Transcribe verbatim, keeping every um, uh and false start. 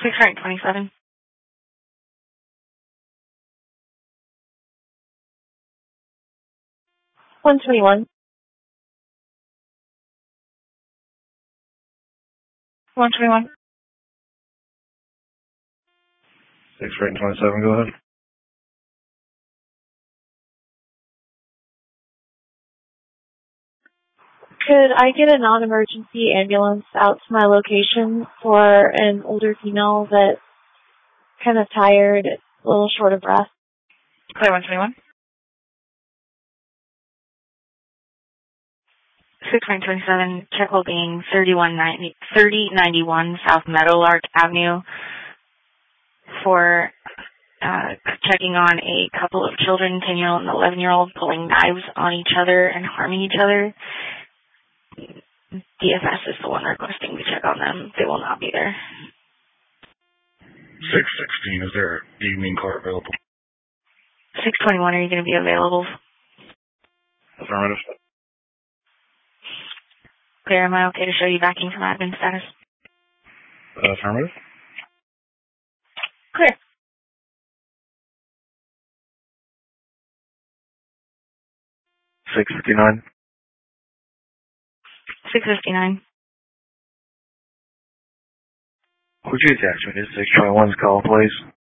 six right twenty-seven. one twenty-one. one twenty-one. six right twenty-seven, go ahead. Could I get a non-emergency ambulance out to my location for an older female that's kind of tired, a little short of breath? Clear one twenty-one. six right twenty-seven, check being thirty-one ninety, thirty ninety-one South Meadowlark Avenue for uh, checking on a couple of children, ten-year-old and eleven-year-old, pulling knives on each other and harming each other. D F S is the one requesting we check on them. They will not be there. six sixteen, is there an evening car available? six twenty-one, are you going to be available? Affirmative. Clear, am I okay to show you backing from admin status? Affirmative. Clear. six fifty-nine. six fifty-nine. Would you attach me to six twenty-one's call, please?